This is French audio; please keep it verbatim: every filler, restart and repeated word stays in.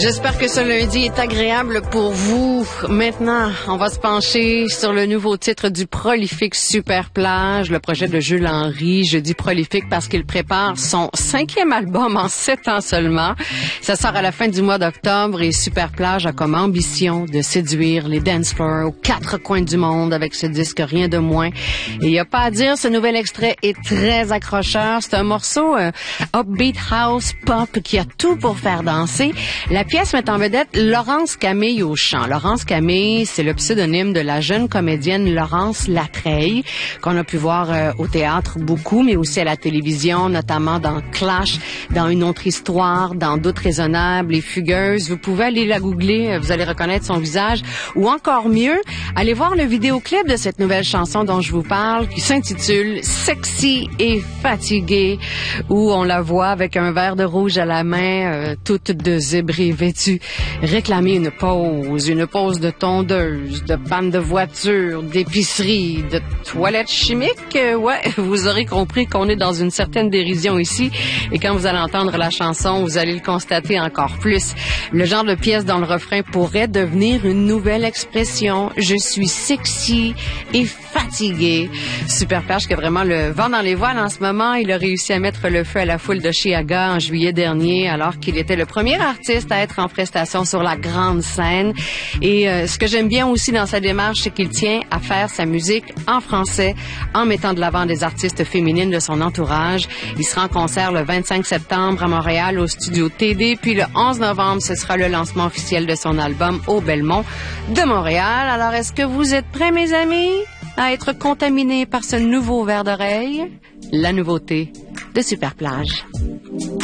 J'espère que ce lundi est agréable pour vous. Maintenant, on va se pencher sur le nouveau titre du prolifique Super Plage, le projet de Jules Henry. Je dis prolifique parce qu'il prépare son cinquième album en sept ans seulement. Ça sort à la fin du mois d'octobre et Super Plage a comme ambition de séduire les dance floors aux quatre coins du monde avec ce disque, rien de moins. Et il n'y a pas à dire, ce nouvel extrait est très accrocheur. C'est un morceau euh, upbeat house pop qui a tout pour faire danser. La pièce met en vedette Laurence Camille au chant. Laurence Camille, c'est le pseudonyme de la jeune comédienne Laurence Latreille, qu'on a pu voir euh, au théâtre beaucoup, mais aussi à la télévision, notamment dans Clash, dans Une autre histoire, dans Doute raisonnable et Fugueuse. Vous pouvez aller la googler, vous allez reconnaître son visage. Ou encore mieux, allez voir le vidéoclip de cette nouvelle chanson dont je vous parle, qui s'intitule Sexy et fatiguée, où on la voit avec un verre de rouge à la main, euh, toute de zébrée vêtue, réclamer une pause, une pause de tondeuse, de panne de voiture, d'épicerie, de toilette chimique. Euh, ouais, vous aurez compris qu'on est dans une certaine dérision ici. Et quand vous allez entendre la chanson, vous allez le constater encore plus. Le genre de pièce dans le refrain pourrait devenir une nouvelle expression. Je suis sexy et fatiguée. Super Plage qui a vraiment le vent dans les voiles en ce moment. Il a réussi à mettre le feu à la foule de Chiaga en juillet dernier, alors qu'il était le premier artiste à être en prestation sur la grande scène. Et euh, ce que j'aime bien aussi dans sa démarche, c'est qu'il tient à faire sa musique en français en mettant de l'avant des artistes féminines de son entourage. Il sera en concert le vingt-cinq septembre à Montréal au studio T D, puis le onze novembre, ce sera le lancement officiel de son album au Belmont de Montréal. Alors, est-ce que vous êtes prêts, mes amis, à être contaminés par ce nouveau verre d'oreille? La nouveauté de Super Plage.